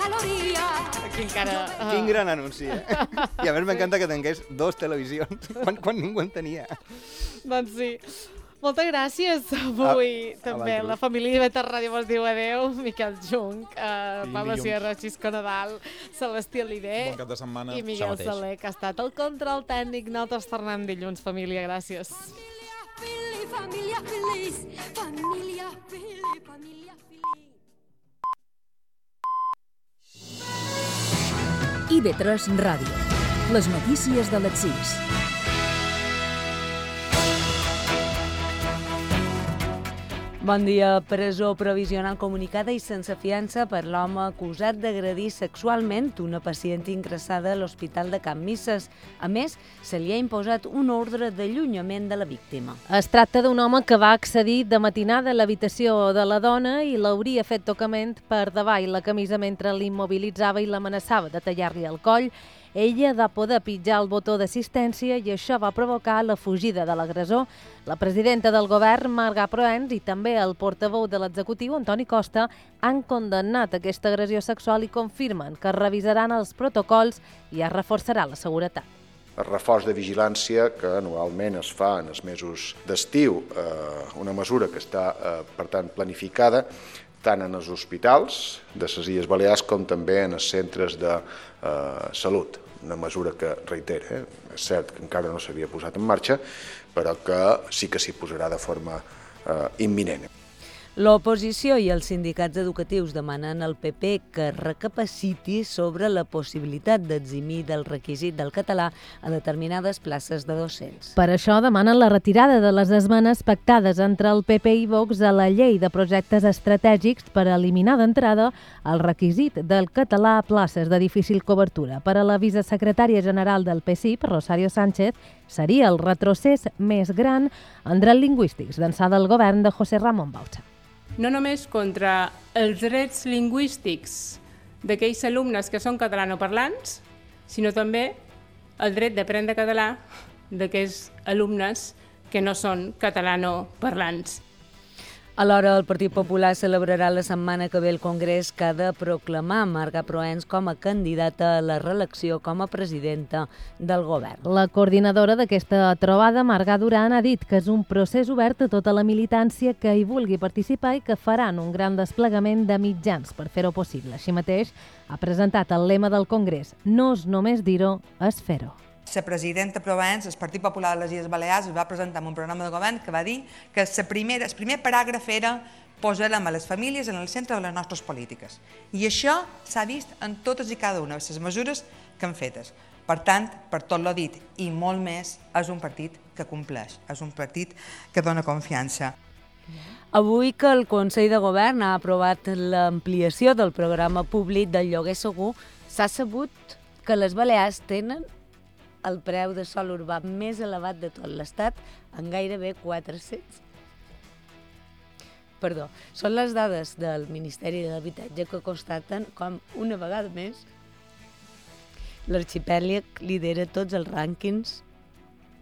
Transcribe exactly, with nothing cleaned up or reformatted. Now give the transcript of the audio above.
Aquí encara... Uh... Quin gran anunci, eh? I a més m'encanta que tingués dos televisions, quan, quan ningú en tenia. Doncs sí. Moltes gràcies avui. A, també a la família de Ràdio vos diu adeu. Miquel Junc, uh, Pablo dilluns. Sierra, Xisco Nadal, Celestí Alider Bon cap de setmana. i Miguel Saler, que ha estat el control tècnic. Nosaltres tornem dilluns, família. Gràcies. Família feliç, família feliç, família feliç. I ve tres Ràdio. Les notícies de les sis. Bon dia. Presó provisional comunicada i sense fiança per l'home acusat d'agredir sexualment una pacient ingressada a l'Hospital de Can Misses. A més, se li ha imposat un ordre d'allunyament de la víctima. Es tracta d'un home que va accedir de matinada a l'habitació de la dona i l'hauria fet tocament per davall la camisa mentre l'immobilitzava i l'amenaçava de tallar-li el coll. Ella va poder pitjar el botó d'assistència i això va provocar la fugida de l'agressor. La presidenta del govern, Marga Proens, i també el portaveu de l'executiu, Antoni Costa, han condemnat aquesta agressió sexual i confirmen que revisaran els protocols i es reforçarà la seguretat. El reforç de vigilància que anualment es fa en els mesos d'estiu, eh, una mesura que està, eh, per tant, planificada tant en els hospitals de les Illes Balears com també en els centres de eh, salut. Una mesura que, reitera, eh, és cert que encara no s'havia posat en marxa, però que sí que s'hi posarà de forma eh, imminent. L'oposició i els sindicats educatius demanen al P P que recapaciti sobre la possibilitat d'eximir del requisit del català a determinades places de docents. Per això demanen la retirada de les esmenes pactades entre el P P i Vox a la llei de projectes estratègics per eliminar d'entrada el requisit del català a places de difícil cobertura. Per a la vicesecretària general del P S I, Rosario Sánchez, seria el retrocés més gran en drets lingüístics d'ençà del govern de José Ramón Baucha. No només contra els drets lingüístics d'aquells alumnes que són catalanoparlants, sinó també el dret d'aprendre català d'aquells alumnes que no són catalanoparlants. Alhora, el Partit Popular celebrarà la setmana que ve el Congrés que ha de proclamar Marga Proens com a candidata a la reelecció com a presidenta del govern. La coordinadora d'aquesta trobada, Marga Duran, ha dit que és un procés obert a tota la militància que hi vulgui participar i que faran un gran desplegament de mitjans per fer-ho possible. Així mateix, ha presentat el lema del Congrés: no és només dir-ho, és fer-ho. La presidenta Proens, el Partit Popular de les Illes Balears, es va presentar en un programa de govern que va dir que la primera, el primer paràgraf era posarem a les famílies en el centre de les nostres polítiques. I això s'ha vist en totes i cada una de les mesures que han fetes. Per tant, per tot l'ho dit i molt més, és un partit que compleix, és un partit que dona confiança. Avui que el Consell de Govern ha aprovat l'ampliació del programa públic del lloguer segur, s'ha sabut que les Balears tenen el preu de sòl urbà més elevat de tot l'Estat, en gairebé quatre-cents. Perdó, són les dades del Ministeri de l'Habitatge que constaten com, una vegada més, l'arxipèlag lidera tots els rànquings